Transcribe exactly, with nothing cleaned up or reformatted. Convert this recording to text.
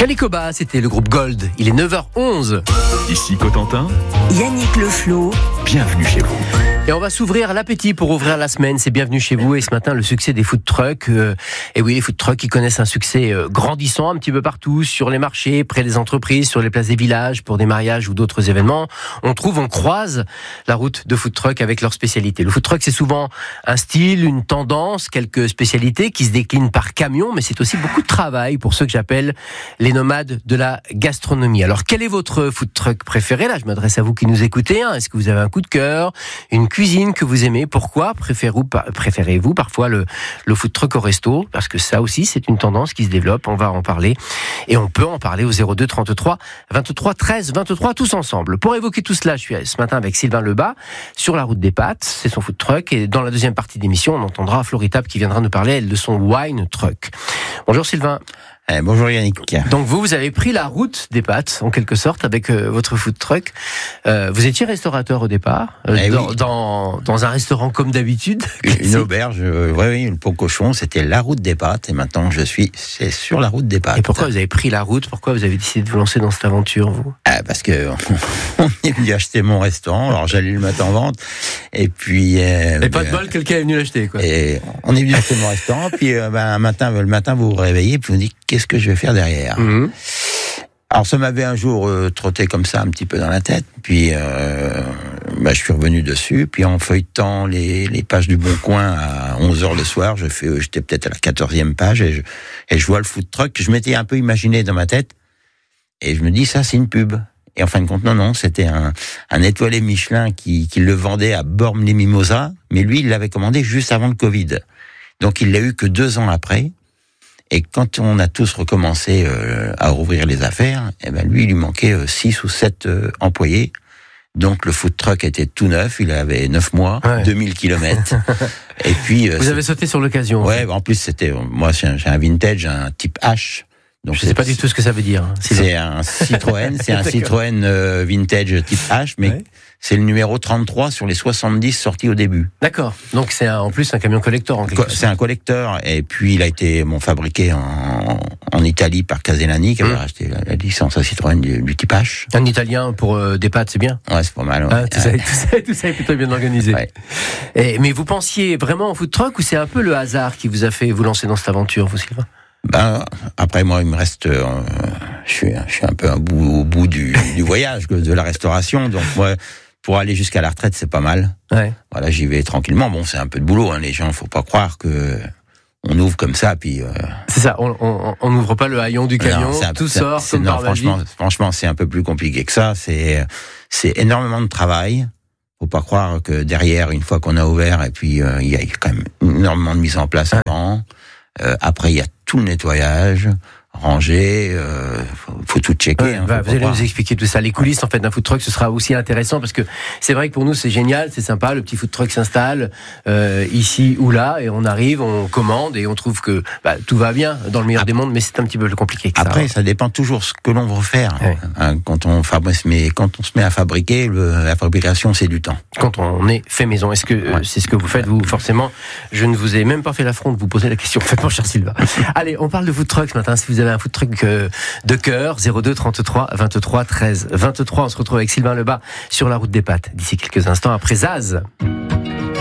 Calicoba, c'était le groupe Gold. Il est neuf heures onze. Ici Cotentin, Yannick Le Floh, bienvenue chez vous. Et on va s'ouvrir l'appétit pour ouvrir la semaine. C'est bienvenue chez vous. Et ce matin, le succès des food trucks. Euh, et oui, les food trucks qui connaissent un succès euh, grandissant un petit peu partout, sur les marchés, près des entreprises, sur les places des villages, pour des mariages ou d'autres événements. On trouve, on croise la route de food truck avec leurs spécialités. Le food truck, c'est souvent un style, une tendance, quelques spécialités qui se déclinent par camion, mais c'est aussi beaucoup de travail pour ceux que j'appelle les nomades de la gastronomie. Alors, quel est votre food truck préféré? Là, je m'adresse à vous qui nous écoutez. Hein. Est-ce que vous avez un coup de cœur, une cuisine que vous aimez? Pourquoi préférez-vous, préférez-vous parfois le, le food truck au resto? Parce que ça aussi, c'est une tendance qui se développe. On va en parler. Et on peut en parler au zéro deux trente-trois vingt-trois treize vingt-trois, tous ensemble. Pour évoquer tout cela, je suis ce matin avec Sylvain Lebas, sur la route des pâtes. C'est son food truck. Et dans la deuxième partie d'émission, on entendra Floritap qui viendra nous parler, elle, de son wine truck. Bonjour Sylvain. Eh, bonjour Yannick. Donc vous, vous avez pris la route des pâtes, en quelque sorte, avec euh, votre food truck. Euh, vous étiez restaurateur au départ, euh, eh dans, oui. dans, dans un restaurant comme d'habitude. Une, une auberge, euh, oui, oui, le pot cochon, c'était la route des pâtes, et maintenant je suis, c'est sur la route des pâtes. Et pourquoi vous avez pris la route? Pourquoi vous avez décidé de vous lancer dans cette aventure, vous? Ah, parce que on est venu acheter mon restaurant, alors j'allais le mettre en vente, et puis. Euh, et pas de euh, bol, quelqu'un est venu l'acheter, quoi. Et on est venu acheter mon restaurant, puis euh, ben, un matin, le matin, vous vous réveillez, puis vous dites qu'est-ce que je vais faire derrière. Mmh. Alors ça m'avait un jour euh, trotté comme ça un petit peu dans la tête, puis euh, bah, je suis revenu dessus, puis en feuilletant les, les pages du Bon Coin à onze heures le soir, je fais, j'étais peut-être à la quatorzième page, et je, et je vois le food truck que je m'étais un peu imaginé dans ma tête, et je me dis ça c'est une pub. Et en fin de compte, non, non, c'était un, un étoilé Michelin qui, qui le vendait à Bormes-les-Mimosas, mais lui il l'avait commandé juste avant le Covid. Donc il l'a eu que deux ans après. Et quand on a tous recommencé euh, à rouvrir les affaires, eh ben lui, il lui manquait euh, six ou sept euh, employés. Donc le food truck était tout neuf, il avait neuf mois, ouais. deux mille kilomètres. Et puis euh, vous avez sauté sur l'occasion. Ouais, en plus c'était moi j'ai un, j'ai un vintage, un type H. Donc je sais pas du tout ce que ça veut dire. C'est, c'est un Citroën, c'est un Citroën euh, vintage type H, mais ouais. C'est le numéro trente-trois sur les soixante-dix sortis au début. D'accord. Donc c'est un, en plus un camion collector en quelque sorte. C'est un collecteur, et puis il a été bon, fabriqué en, en Italie par Casellani, qui avait mmh. racheté la, la licence à Citroën du, du type H. Un Italien pour euh, des pâtes, c'est bien. Ouais, c'est pas mal. Ouais. Ah, tout, ça, tout, ça, tout ça est plutôt bien organisé. Ouais. Et, mais vous pensiez vraiment au food truck, ou c'est un peu le hasard qui vous a fait vous lancer dans cette aventure, vous, Sylvain? Ben, après, moi, il me reste, euh, je suis, je suis un peu au bout, au bout du, du voyage, de la restauration. Donc, moi, pour aller jusqu'à la retraite, c'est pas mal. Ouais. Voilà, j'y vais tranquillement. Bon, c'est un peu de boulot, hein, les gens, faut pas croire que on ouvre comme ça, puis. Euh... C'est ça, on n'ouvre pas le haillon du camion, non, un, tout sort. C'est, comme non, par franchement, franchement, c'est un peu plus compliqué que ça. C'est, c'est énormément de travail. Faut pas croire que derrière, une fois qu'on a ouvert, et puis il euh, y a quand même énormément de mise en place avant. Euh, après, il y a tout le nettoyage, ranger, euh, faut, faut tout checker. Ouais, hein, bah, vous allez voir. Nous expliquer tout ça. Les coulisses en fait d'un food truck, ce sera aussi intéressant parce que c'est vrai que pour nous c'est génial, c'est sympa. Le petit food truck s'installe euh, ici ou là et on arrive, on commande et on trouve que bah, tout va bien dans le meilleur après, des mondes, mais c'est un petit peu plus compliqué que ça. Après, ça dépend toujours ce que l'on veut faire. Ouais. Hein, quand on fabrique, mais quand on se met à fabriquer, le, la fabrication c'est du temps. Quand on est fait maison, est-ce que ouais. euh, c'est ce que vous faites vous forcément? Je ne vous ai même pas fait l'affront de vous poser la question. Faites-moi, cher Sylvain. Allez, on parle de food truck ce matin. Si vous avez un food truck euh, de cœur, zéro deux trente-trois vingt-trois treize vingt-trois. On se retrouve avec Sylvain Lebas sur la route des pâtes d'ici quelques instants après Zaz.